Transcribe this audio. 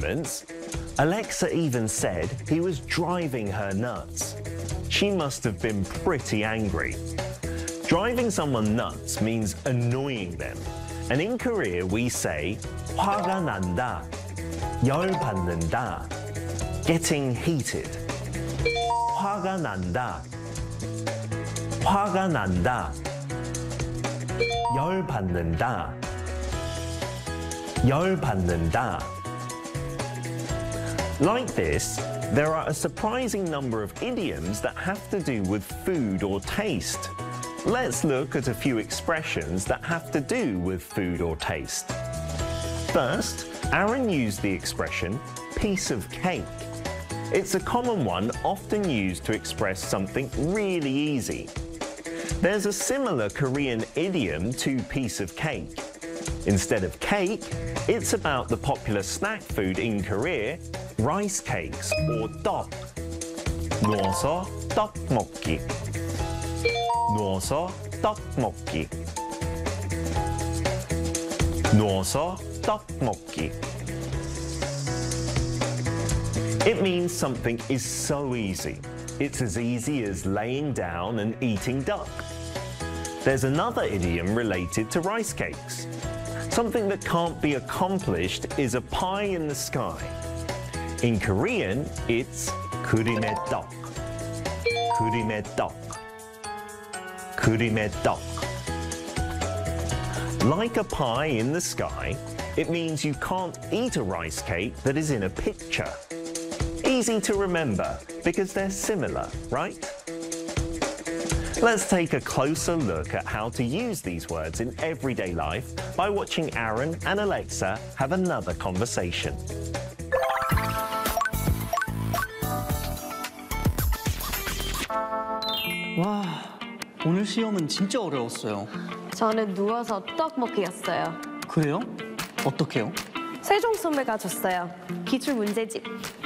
arguments. Alexa even said he was driving her nuts. She must have been pretty angry. Driving someone nuts means annoying them. And in Korea, we say 화가 난다, 열받는다, getting heated. 화가 난다, 화가 난다, 열받는다, 열받는다. Like this, there are a surprising number of idioms that have to do with food or taste. Let's look at a few expressions that have to do with food or taste. First, Aaron used the expression piece of cake. It's a common one often used to express something really easy. There's a similar Korean idiom to piece of cake. Instead of cake, it's about the popular snack food in Korea, rice cakes or 떡. 누워서 떡 먹기. 누워서 떡 먹기. 누워서 떡 먹기. It means something is so easy. It's as easy as laying down and eating duck. There's another idiom related to rice cakes. Something that can't be accomplished is a pie in the sky. In Korean, it's 그림의 떡. 그림의 떡. 그림의 떡. Like a pie in the sky, it means you can't eat a rice cake that is in a picture. Easy to remember because they're similar, right? Let's take a closer look at how to use these words in everyday life by watching Aaron and Alexa have another conversation. 와, 오늘 시험은 진짜 어려웠어요. 저는 누워서 떡 먹기였어요. 그래요? 어떻게요? 세종 선배가 줬어요. 기출 문제집.